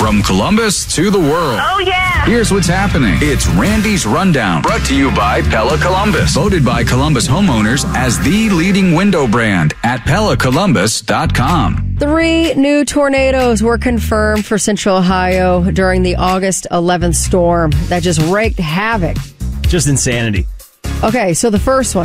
From Columbus to the world. Oh, yeah. Here's what's happening. It's Randy's Rundown, brought to you by Pella Columbus. Voted by Columbus homeowners as the leading window brand at PellaColumbus.com. 3 new tornadoes were confirmed for Central Ohio during the August 11th storm that just wreaked havoc. Just insanity. Okay, so the first one.